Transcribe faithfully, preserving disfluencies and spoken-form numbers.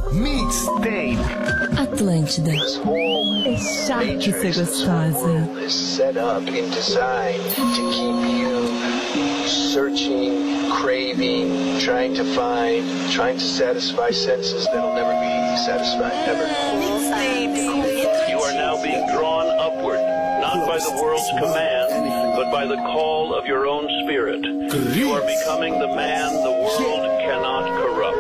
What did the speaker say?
Mixtape. Atlântida. É chato ser gostosa. Is set up and designed to keep you searching, craving, trying to find, trying to satisfy senses that'll never be satisfied, ever. You are now being drawn upward, not by the world's command, but by the call of your own spirit. You are becoming the man the world cannot corrupt.